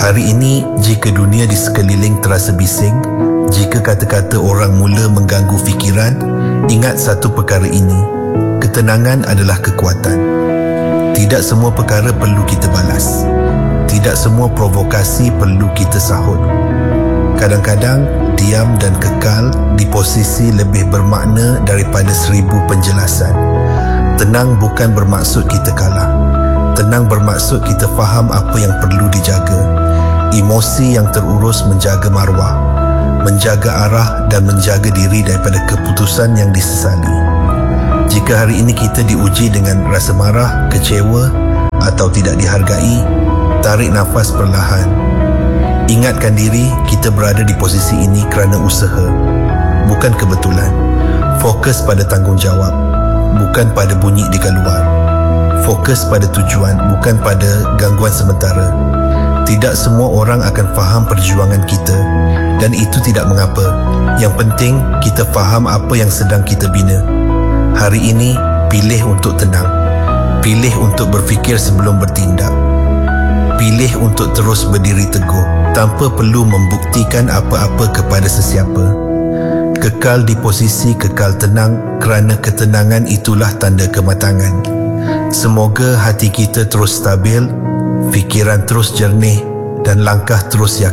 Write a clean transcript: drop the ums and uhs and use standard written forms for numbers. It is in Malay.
Hari ini, jika dunia di sekeliling terasa bising, jika kata-kata orang mula mengganggu fikiran, ingat satu perkara ini: ketenangan adalah kekuatan. Tidak semua perkara perlu kita balas. Tidak semua provokasi perlu kita sahut. Kadang-kadang, diam dan kekal di posisi lebih bermakna daripada 1000 penjelasan. Tenang bukan bermaksud kita kalah. Tenang bermaksud kita faham apa yang perlu dijaga. Emosi yang terurus menjaga maruah, menjaga arah dan menjaga diri daripada keputusan yang disesali. Jika hari ini kita diuji dengan rasa marah, kecewa atau tidak dihargai, tarik nafas perlahan. Ingatkan diri kita berada di posisi ini kerana usaha, bukan kebetulan. Fokus pada tanggungjawab, bukan pada bunyi di luar. Fokus pada tujuan, bukan pada gangguan sementara. Tidak semua orang akan faham perjuangan kita, dan itu tidak mengapa. Yang penting kita faham apa yang sedang kita bina. Hari ini, pilih untuk tenang. Pilih untuk berfikir sebelum bertindak. Pilih untuk terus berdiri teguh tanpa perlu membuktikan apa-apa kepada sesiapa. Kekal di posisi kekal tenang, kerana ketenangan itulah tanda kematangan. Semoga hati kita terus stabil, fikiran terus jernih dan langkah terus yakin.